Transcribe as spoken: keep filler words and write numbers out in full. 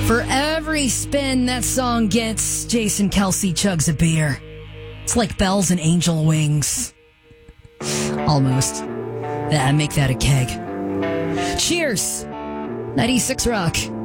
For every spin that song gets, Jason Kelsey chugs a beer. It's like bells and angel wings. Almost. Yeah, make that a keg. Cheers. ninety-six Rock.